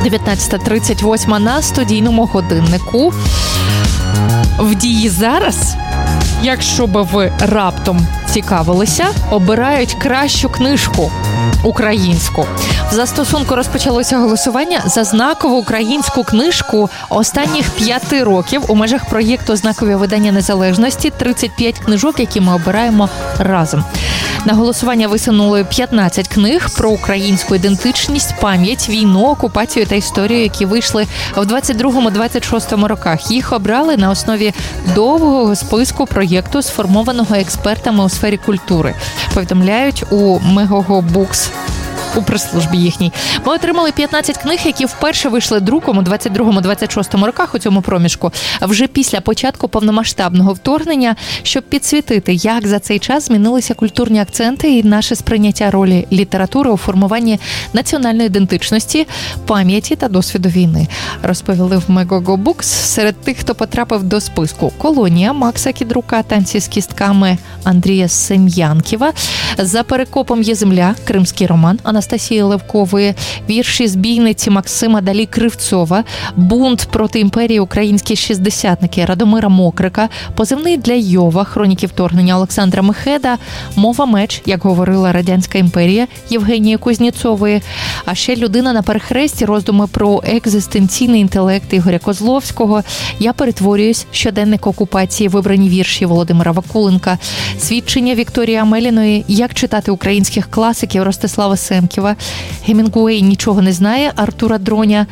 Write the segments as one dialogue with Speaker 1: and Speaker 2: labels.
Speaker 1: 19:38 на студійному годиннику. В дії зараз, якщо би ви раптом цікавилися, обирають кращу книжку українську. В застосунку розпочалося голосування за знакову українську книжку останніх 5 років у межах проєкту «Знакові видання незалежності». 35 книжок, які ми обираємо разом. На голосування висунули 15 книг про українську ідентичність, пам'ять, війну, окупацію та історію, які вийшли в 22-26 роках. Їх обрали на основі довгого списку проєкту, сформованого експертами у сфері культури. Повідомляють у Megogo Books у прес-службі їхній. Ми отримали 15 книг, які вперше вийшли друком у 22-26 роках у цьому проміжку, вже після початку повномасштабного вторгнення, щоб підсвітити, як за цей час змінилися культурні акценти і наше сприйняття ролі літератури у формуванні національної ідентичності, пам'яті та досвіду війни. Розповіли в Megogo Books. Серед тих, хто потрапив до списку: «Колонія» Макса Кідрука, «Танці з кістками» Андрія Сем'янківа, «За перекопом є земля» кримський роман Анастасії Левкової, вірші збійниці Максима Далі Кривцова, «Бунт проти імперії. Українські шістдесятники» Радомира Мокрика, «Позивний для Йова» хроніки вторгнення Олександра Мехеда, «Мова меч», як говорила радянська імперія Євгенії Кузнєцової, а ще «Людина на перехресті», роздуми про екзистенційний інтелект Ігоря Козловського, «Я перетворююсь», щоденник окупації, вибрані вірші Володимира Вакуленка, свідчення Вікторії Амеліної, як читати українських класиків Ростислава Семківа, Гемінгуей «Нічого не знає» Артура Дроня.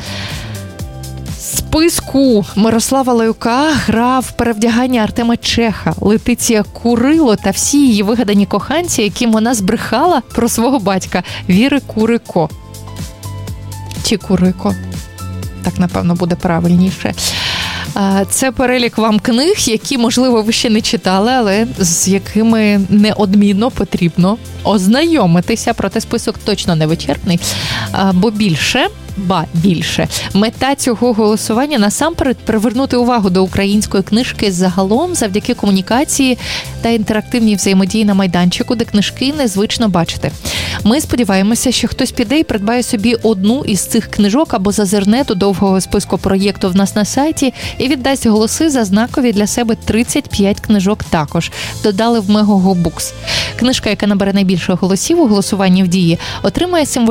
Speaker 1: Списку Мирослава Лаюка грав перевдягання Артема Чеха, Летиція Курило та всі її вигадані коханці, яким вона збрехала про свого батька Віри Курико. Чи Курико? Так, напевно, буде правильніше. Це перелік вам книг, які, можливо, ви ще не читали, але з якими неодмінно потрібно ознайомитися. Проте список точно не вичерпний, бо більше. Мета цього голосування насамперед привернути увагу до української книжки загалом завдяки комунікації та інтерактивній взаємодії на майданчику, де книжки незвично бачити. Ми сподіваємося, що хтось піде і придбає собі одну із цих книжок або зазирне до довгого списку проєкту в нас на сайті і віддасть голоси за знакові для себе 35 книжок також. Додали в Megogo Books. Книжка, яка набере найбільше голосів у голосуванні в дії, отримає символічну